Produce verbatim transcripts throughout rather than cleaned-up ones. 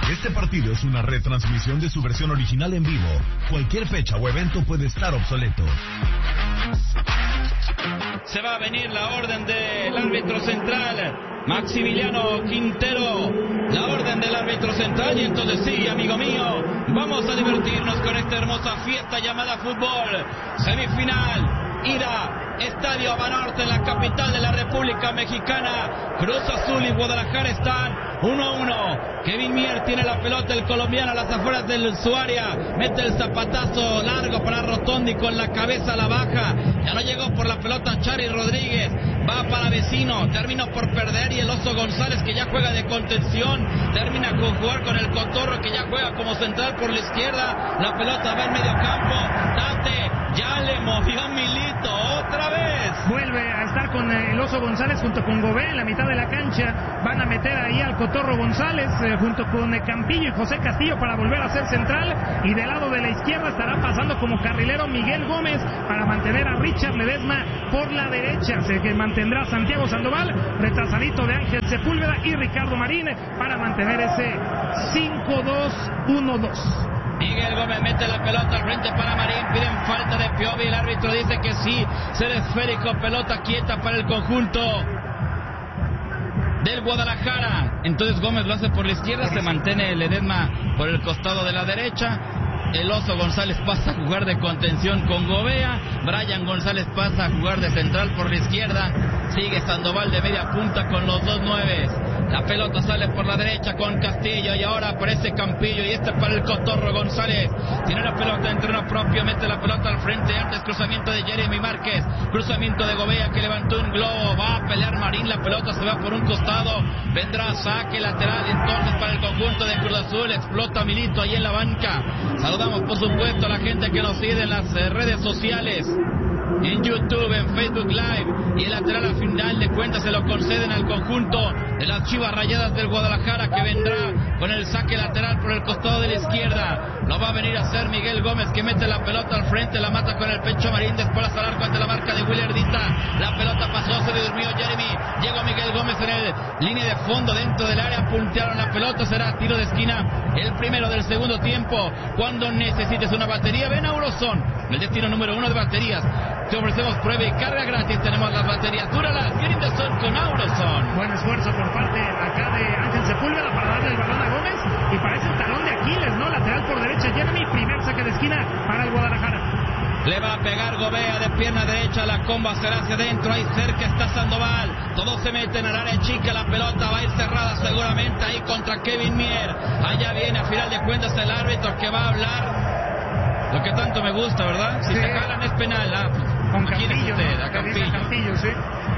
Este partido es una retransmisión de su versión original en vivo. Cualquier fecha o evento puede estar obsoleto. Se va a venir la orden del árbitro central, Maximiliano Quintero. La orden del árbitro central, y entonces sí, amigo mío, vamos a divertirnos con esta hermosa fiesta llamada fútbol. Semifinal, ida, Estadio Banorte en la capital de la República Mexicana. Cruz Azul y Guadalajara están uno a uno. Kevin Mier tiene la pelota, el colombiano, a las afueras de su área. Mete el zapatazo largo para Rotondi con la cabeza a la baja. Ya no llegó por la pelota Chary Rodríguez. Va para Vecino, terminó por perder, y el Oso González, que ya juega de contención, termina con jugar con el Cotorro, que ya juega como central por la izquierda. La pelota va en medio campo. Tate ya le movió Milito otra vez. Vuelve a estar con el Oso González junto con Gobé en la mitad de la cancha. Van a meter ahí al Cotorro González eh, junto con eh, Campillo y José Castillo para volver a ser central. Y del lado de la izquierda estará pasando como carrilero Miguel Gómez para mantener a Richard Ledesma por la derecha. Se que mantendrá Santiago Sandoval, retrasadito de Ángel Sepúlveda y Ricardo Marín para mantener ese cinco dos uno dos. Miguel Gómez mete la pelota al frente para Marín, piden falta de Piovi, el árbitro dice que sí, ser esférico, pelota quieta para el conjunto del Guadalajara. Entonces Gómez lo hace por la izquierda, se mantiene Ledesma por el costado de la derecha. El Oso González pasa a jugar de contención con Gobea. Brian González pasa a jugar de central por la izquierda. Sigue Sandoval de media punta con los dos nueves. La pelota sale por la derecha con Castillo, y ahora aparece Campillo, y este para el Cotorro González. Tiene la pelota en terreno propio, mete la pelota al frente, antes cruzamiento de Jeremy Márquez, cruzamiento de Gobea que levantó un globo, va a pelear Marín, la pelota se va por un costado, vendrá saque lateral entonces para el conjunto de Cruz Azul. Explota Milito ahí en la banca. Saludamos por supuesto a la gente que nos sigue en las eh, redes sociales, en YouTube, en Facebook Live, y el lateral al final de cuentas se lo conceden al conjunto de las Chivas Rayadas del Guadalajara, que vendrá con el saque lateral por el costado de la izquierda. Lo va a venir a hacer Miguel Gómez, que mete la pelota al frente, la mata con el pecho Marín, después al arco ante la marca de Willardita. La pelota pasó, se le durmió Jeremy, llegó Miguel Gómez en el línea de fondo dentro del área, puntearon la pelota, será tiro de esquina, el primero del segundo tiempo. Cuando necesites una batería, ven a Auroson, el destino número uno de baterías. Te ofrecemos prueba y carga gratis. Tenemos las baterías Duralas Grindeson con Auroson. Buen esfuerzo por parte acá de Ángel Sepúlveda para darle el balón a Gómez, y parece el talón de Aquiles, ¿no? Lateral por derecha Jeremy, primer saque de esquina para el Guadalajara. Le va a pegar Gobea de pierna derecha, la comba será hacia adentro, ahí cerca está Sandoval, todos se meten al área chica, la pelota va a ir cerrada seguramente ahí contra Kevin Mier. Allá viene a final de cuentas el árbitro, que va a hablar lo que tanto me gusta, ¿verdad? Si sí. Se jalan es penal. Ah, con Campillo, usted, a Campillo. Campillo, sí.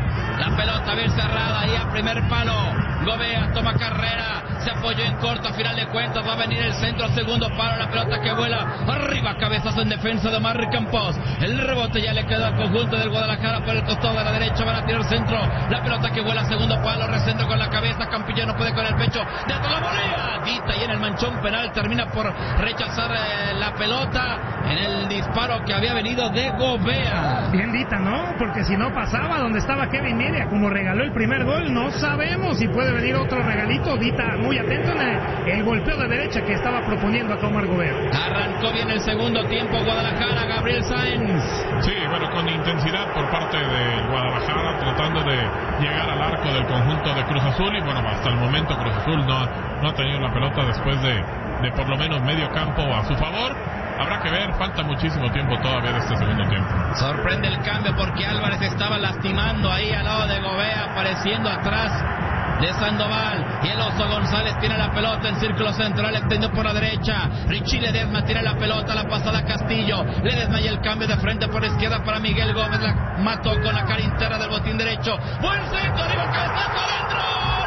La pelota bien cerrada ahí a primer palo. Gobea toma carrera, se apoyó en corto, a final de cuentas va a venir el centro, segundo palo, la pelota que vuela arriba, cabezazo en defensa de Omar Campos. El rebote ya le queda al conjunto del Guadalajara por el costado de la derecha, van a tirar centro, la pelota que vuela, segundo palo, recentro con la cabeza, Campillo no puede con el pecho, de la volea, Dita, y en el manchón penal termina por rechazar eh, la pelota en el disparo que había venido de Gobea. Bien Dita, ¿no? Porque si no pasaba donde estaba Kevin Media, como regaló el primer gol, no sabemos si puede venir otro regalito. Dita muy atento en el, el golpeo de derecha que estaba proponiendo a Omar Gobea. Arrancó bien el segundo tiempo Guadalajara, Gabriel Sáenz. Sí, bueno, con intensidad por parte de Guadalajara, tratando de llegar al arco del conjunto de Cruz Azul, y bueno, hasta el momento Cruz Azul no, no ha tenido la pelota después de, de por lo menos medio campo a su favor. Habrá que ver, falta muchísimo tiempo todavía de este segundo tiempo. Sorprende el cambio porque Álvarez estaba lastimando ahí al lado de Gobea, apareciendo atrás de Sandoval, y el Oso González tiene la pelota en círculo central, extendió por la derecha, Richie Ledesma tiene la pelota, la pasada a Castillo, Ledesma y el cambio de frente por la izquierda para Miguel Gómez, la mató con la cara interna del botín derecho, buen centro, arriba, cabezazo adentro,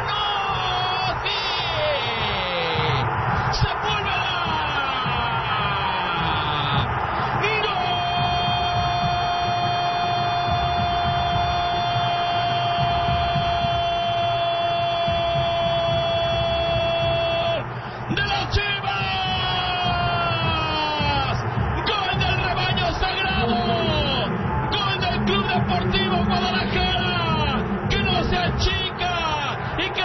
¡no! ¡Sí! ¡Sepúlveda! Deportivo Guadalajara, que no se achica y que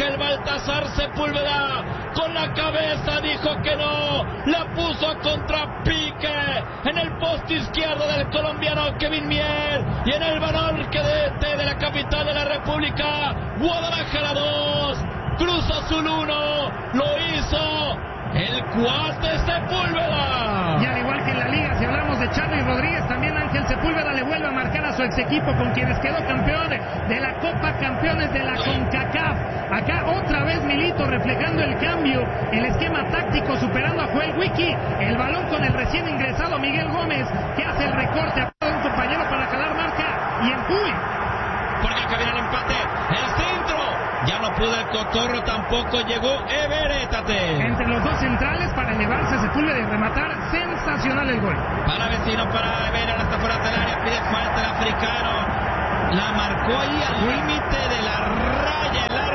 Ángel Baltasar Sepúlveda con la cabeza dijo que no, la puso contra pique en el poste izquierdo del colombiano Kevin Mier, y en el balón que de, de la capital de la República, Guadalajara dos, Cruz Azul uno, lo hizo el cuate Sepúlveda. Y al igual que en la liga, si hablamos de Charly Rodríguez, también Ángel Sepúlveda le vuelve a marcar a su ex equipo con quienes quedó campeón de la Copa Campeones de la CONCACAF. Acá otra vez Milito reflejando el cambio, el esquema táctico, superando a Joel Wiki, el balón con el recién ingresado Miguel Gómez, que hace el recorte a un compañero para calar marca y empuje. Porque acá viene el empate, el centro, ya no pudo el Cotorro, tampoco llegó Everettate. Entre los dos centrales para elevarse Sepúlveda y rematar, sensacional el gol. Para Vecino, para Everett, hasta fuera del área, pide falta el africano. La marcó ahí al límite de la raya el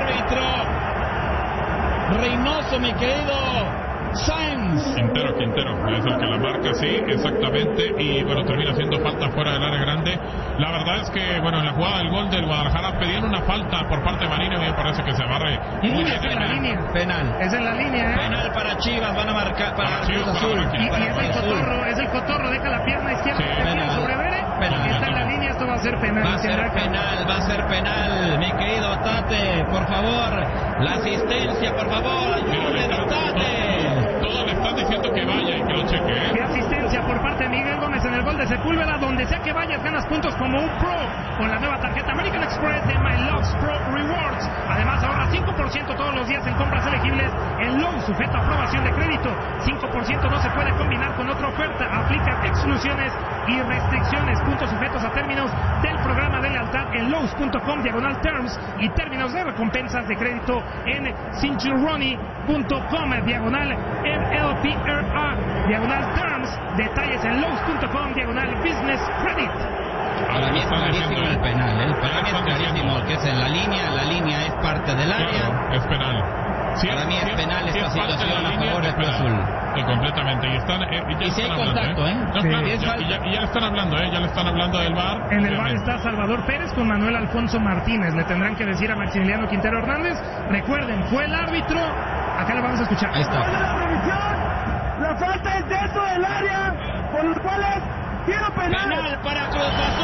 árbitro Reynoso, mi querido Sainz. Quintero, Quintero, es el que la marca, sí, exactamente, y bueno, termina haciendo falta fuera del área grande. La verdad es que, bueno, en la jugada del gol del Guadalajara pedían una falta por parte de Marino, y me parece que se barre muy bien. Es en la línea. Penal. Es en la línea, ¿eh? Penal para Chivas, van a marcar para, para Chivas, Cruz Azul. para Y, y es el Cotorro, es el Cotorro, deja la pierna izquierda, Sí, que tiene penal. sobre Vere, Penal. está en la línea, esto va a ser penal. Va a ser Tendrá que- penal, va a ser penal, mi querido Tate, por favor, la asistencia, por favor, ayúdenme, Tate. Todos le están diciendo que vaya y que lo cheque, ¿eh? Qué asistencia por parte de Miguel Gómez en el gol de Sepúlveda, donde sea que vayas ganas puntos como un pro con la nueva tarjeta American Express de My Loves Pro Rewards. Además ahorra cinco por ciento todos los días en compras elegibles en Lowe's, sujeto a aprobación de crédito. cinco por ciento no se puede combinar con otra oferta, aplica exclusiones y restricciones. Puntos sujetos a términos del programa de lealtad en Lowe's punto com diagonal terms y términos de recompensas de crédito en cinturoni punto com diagonal M L P R A diagonal terms. Detalles en Lowe's punto com diagonal business credit. Para mí es clarísimo el penal, ¿eh? Para mí es clarísimo que es en la línea, la línea es parte del área. Claro, es penal. Si Para mí es si penal si esta es parte de situación la a línea, favor de es Cruz penal. Azul. Sí, completamente. Y están, eh, ya Y si hay están contacto, hablando, ¿eh? No, Sí. claro, Y es ya, falta. y ya, y ya le están hablando, ¿eh? Ya le están hablando del V A R. En el bar obviamente. está Salvador Pérez con Manuel Alfonso Martínez. Le tendrán que decir a Maximiliano Quintero Hernández. Recuerden, fue el árbitro. Acá lo vamos a escuchar. Ahí está. La revisión, la falta es dentro del área, por los cuales tiro penal. Penal para Cruz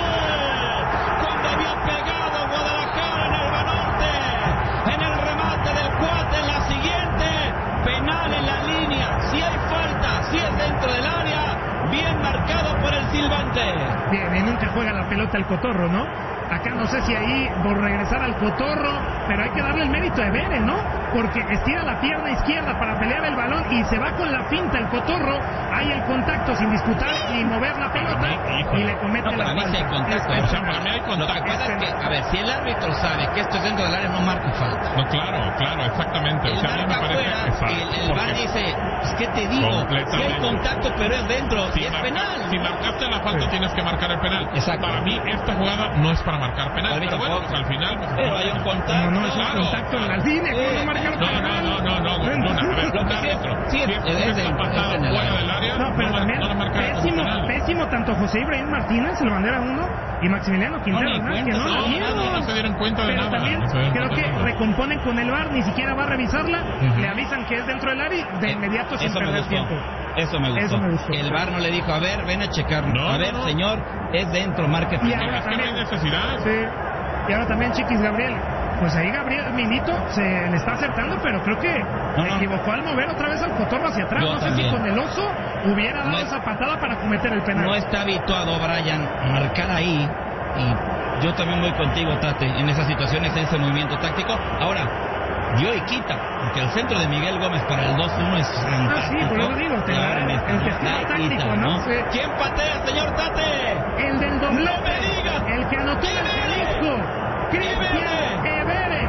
Azul, cuando había pegado Guadalajara en el Banorte, en el remate del cuate, en la siguiente, penal en la línea, si hay falta, si es dentro del área, bien marcado por el silbante. Bien, y nunca juega la pelota el Cotorro, ¿no? Acá no sé si ahí por regresar al Cotorro, pero hay que darle el mérito a Vere, ¿no? Porque estira la pierna izquierda para pelear el balón y se va con la finta el Cotorro. Hay el contacto sin disputar ni mover la pelota y le comete No, la para mí falta. sí hay contacto. Es- ¿eh? es- O sea, para mí hay Lo que contacto. pasa es que, a ver, si el árbitro sabe que esto es dentro del área, no marca falta. No, claro, claro, exactamente. O El sea, a mí me marca parece afuera, exacto, el, el porque V A R dice, es que te digo, si hay Completamente. contacto pero es dentro, si y es marca- penal. si marcaste la falta, tienes que marcar el penal. Exacto. Para mí, esta jugada no es para marcar penal. Para mí Pero bueno, tampoco. pues al final. Pues, Pero hay un contacto. No, no, es un Claro. contacto en la línea. ¿Cómo no marcar No, no, penal? no, no, no, Luna, a ver, Lo que un sí es- árbitro, sí es- si es, es si es dentro, patada es en el fuera área. del área, No, pero no, también no le marca como pésimo, penal. pésimo tanto José Ibrahim Martínez, el bandera uno, y Maximiliano Quintero ni Hernández, que cuenta, no la no, vieron. no, no se dieron cuenta de Pero nada, también no se dieron creo cuenta que de nada. recomponen con el V A R, ni siquiera va a revisarla, Ujú. le avisan que es dentro del área y de inmediato sin Eso me perder gustó. tiempo. Eso me gustó. Eso me gustó. El V A R no le dijo, a ver, ven a checar. No, a ver, no, no. señor, es dentro, marque Y penal. ahora Es que no hay también. necesidad. Sí. Y ahora también Chiquis Gabriel. Pues ahí Gabriel Milito se le está acertando, pero creo que No, se no. equivocó al mover otra vez al Cotorro hacia atrás. Yo no sé también. si con el oso hubiera dado No es- esa patada para cometer el penal. No está habituado Brian a marcar ahí. Y yo también voy contigo, Tate, en esas situaciones, en ese movimiento táctico. Ahora, dio y quita, porque el centro de Miguel Gómez para el dos uno es fantástico. Ah, sí, por eso digo, te Y da ahora en este, el testigo da y táctico, quita, ¿no? Sí. ¿Quién patea, señor Tate? El del doblete. ¡No me digas! El que anotó en el ¡Evere! Jalisco. Cristian Evere.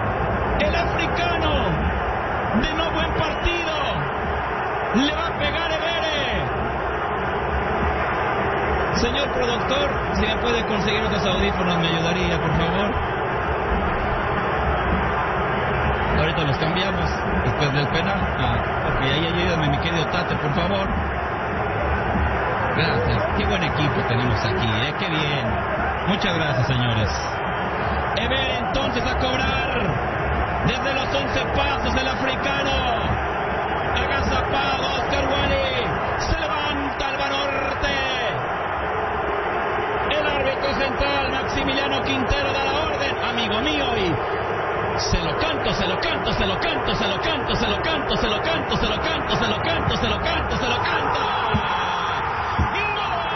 El africano de no buen partido le va a pegar Evere. Señor productor, si me puede conseguir otros audífonos me ayudaría, por favor. Ahorita los cambiamos después del penal. Ah, ok, ahí ayúdame, mi querido Tate, por favor. Gracias, qué buen equipo tenemos aquí, ¿eh? Qué bien. Muchas gracias, señores. Ever entonces a cobrar. Desde los once pasos el africano. Agazapado Oscar Wally. Se levanta el Banorte. El árbitro central Maximiliano Quintero da la orden. Amigo mío, y se lo canto, se lo canto, se lo canto, se lo canto, se lo canto, se lo canto, se lo canto, se lo canto, se lo canto, se lo canto.